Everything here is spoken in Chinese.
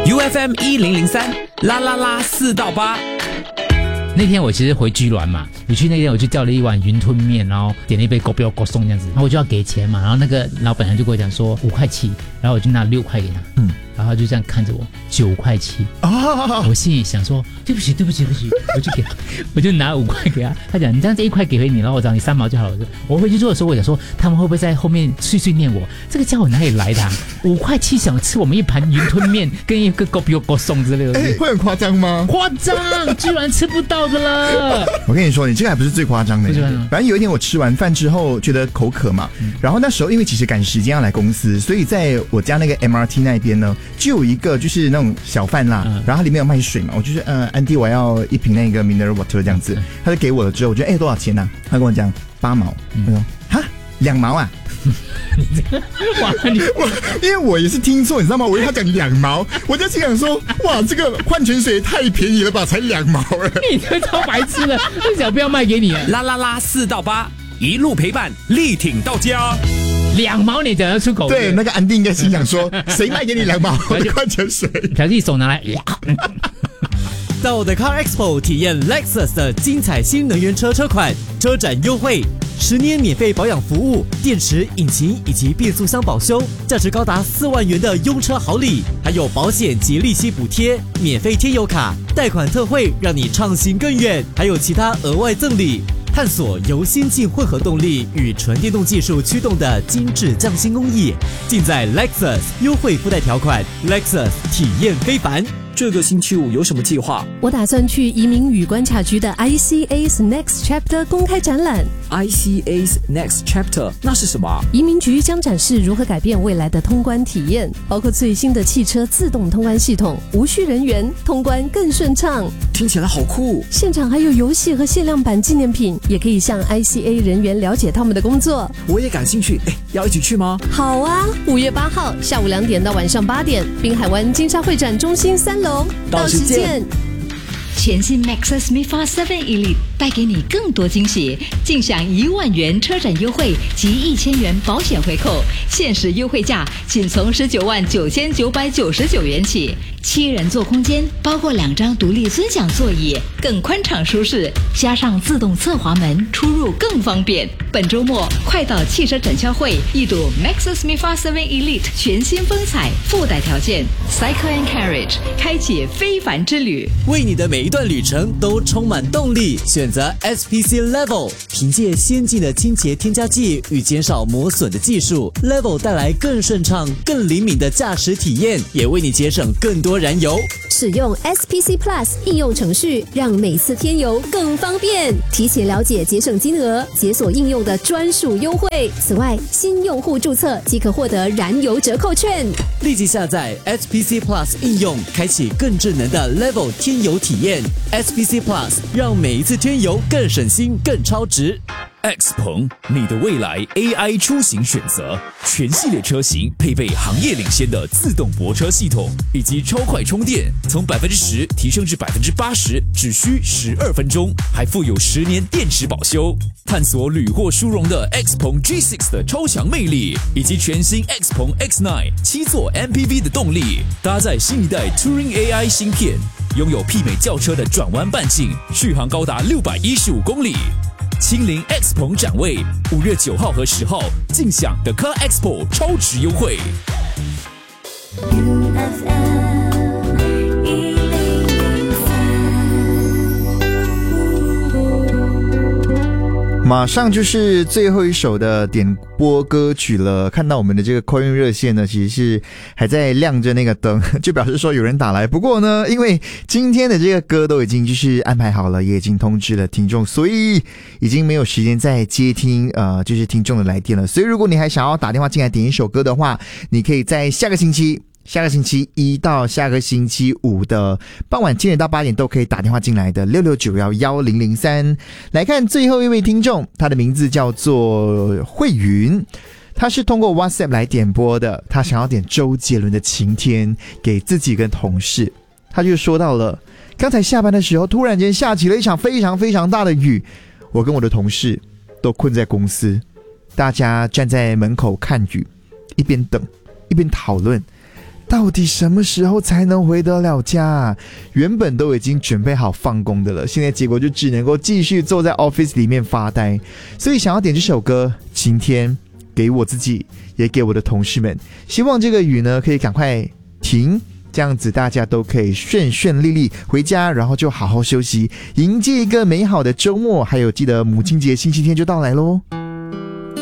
UFM 1003啦啦啦4到8。 那天我其实回居銮嘛，我去那天我就叫了一碗云吞面，然后点了一杯狗标狗送这样子，然后我就要给钱嘛，然后那个老板娘就跟我讲说5块7，然后我就拿6块给他，然后他就这样看着我9块7，我心里想说对不起，我就拿5块给他，他讲你这样子1块给回你，然后我找你3毛就好了。我回去做的时候，我想说他们会不会在后面碎碎念我，这个家伙哪里来的5块7想吃我们一盘云吞面跟一个狗标狗送之类的， 会很夸张吗？ 夸张，居然吃不到的了。 我跟你说，你这个还不是最夸张的。反正有一天我吃完饭之后觉得口渴嘛，然后那时候因为其实赶时间要来公司，所以在我家那个 MRT 那边呢，就有一个就是那种小贩啦，然后它里面有卖水嘛，我就是安迪我要一瓶那个 mineral water 这样子，他就给我了之后，我觉得多少钱啊？他跟我讲8毛，他说哈2毛啊。因为我也是听错，你知道吗？我以为他讲2毛，我就心想说，哇，这个矿泉水太便宜了吧，才2毛了。 你这超白痴的，想不要卖给你啦啦啦4到8，一路陪伴，力挺到家。 2毛你讲得出口？ 对，那个安迪应该心想说，谁卖给你2毛的矿泉水？ 条弟手拿来。 到 The Car Expo 体验 Lexus 的精彩新能源车款，车展优惠，10年免费保养服务，电池、引擎以及变速箱保修，价值高达4万元的用车好礼，还有保险及利息补贴，免费添油卡，贷款特惠，让你畅行更远，还有其他额外赠礼。探索由先进混合动力与纯电动技术驱动的精致匠心工艺，尽在 Lexus， 优惠附带条款 Lexus 体验非凡。 这个星期五有什么计划？ 我打算去移民与关卡局的 ICA's Next Chapter 公开展览。 ICA's Next Chapter 那是什么？ 移民局将展示如何改变未来的通关体验，包括最新的汽车自动通关系统，无需人员，通关更顺畅。 听起来好酷！ 现场还有游戏和限量版纪念品，也可以向 ICA 人员了解他们的工作。 我也感兴趣，要一起去吗？ 好啊，5月8号下午2点到晚上8点，滨海湾金沙会展中心3楼，到时见。 全新 Maxus MIFA 7 Elite 带给你更多惊喜，尽享1万元车展优惠及1000元保险回扣，限时优惠价仅从19万9999元起。7人座空间，包括2张独立尊享座椅，更宽敞舒适，加上自动侧滑门，出入更方便。本周末快到汽车展销会一睹 Maxus MIFA 7 Elite 全新风采，附带条件 Cycle and Carriage 开启非凡之旅， 为你的每一段旅程都充满动力。选择 SPC Level， 凭借先进的清洁添加剂与减少磨损的技术， Level 带来更顺畅、更灵敏的驾驶体验，也为你节省更多燃油。 使用 SPC Plus 应用程序，让每次添油更方便。提前了解节省金额，解锁应用的专属优惠。此外，新用户注册即可获得燃油折扣券。 立即下载 SPC Plus 应用，开启更智能的 Level 添油体验。SPC Plus 让每一次添油更省心、更超值。 X 鹏，你的未来 AI 出行选择，全系列车型配备行业领先的自动泊车系统以及超快充电，从10%提升至80%，只需12分钟，还附有10年电池保修。探索屡获殊荣的 X 鹏 G6 的超强魅力，以及全新 X 鹏 X9 7座 MPV 的动力，搭载新一代 Turing AI 芯片，拥有媲美轿车的转弯半径，续航高达615公里。亲临 X 鹏展位，5月9号和10号尽享 The Car Expo 超值优惠。 马上就是最后一首的点播歌曲了。看到我们的这个 call in 热线呢，其实是还在亮着那个灯，就表示说有人打来。不过呢，因为今天的这个歌都已经就是安排好了，也已经通知了听众，所以已经没有时间再接听就是听众的来电了。所以如果你还想要打电话进来点一首歌的话，你可以在下个星期一到下个星期五的傍晚7点到8点都可以打电话进来的66911003。来看最后一位听众，他的名字叫做慧云，他是通过 WhatsApp 来点播的，他想要点周杰伦的《晴天》给自己跟同事。他就说到了，刚才下班的时候突然间下起了一场非常非常大的雨，我跟我的同事都困在公司，大家站在门口看雨，一边等一边讨论到底什么时候才能回得了家啊？原本都已经准备好放工的了，现在结果就只能够继续坐在 office 里面发呆。所以想要点这首歌，今天给我自己，也给我的同事们，希望这个雨呢可以赶快停，这样子大家都可以顺顺利利回家，然后就好好休息，迎接一个美好的周末。还有记得母亲节星期天就到来咯。